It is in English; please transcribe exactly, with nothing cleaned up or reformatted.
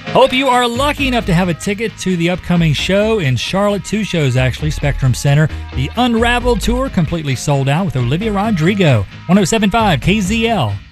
Hope you are lucky enough to have a ticket to the upcoming show in Charlotte. Two shows, actually. Spectrum Center. The Unraveled Tour, completely sold out with Olivia Rodrigo. one oh seven point five K Z L.